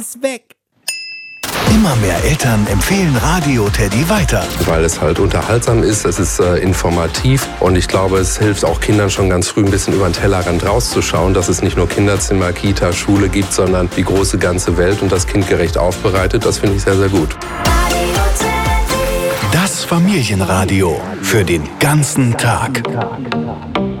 ist weg. Immer mehr Eltern empfehlen Radio Teddy weiter. Weil es halt unterhaltsam ist, es ist informativ und ich glaube, es hilft auch Kindern schon ganz früh ein bisschen über den Tellerrand rauszuschauen, dass es nicht nur Kinderzimmer, Kita, Schule gibt, sondern die große ganze Welt und das kindgerecht aufbereitet. Das finde ich sehr, sehr gut. Das Familienradio für den ganzen Tag.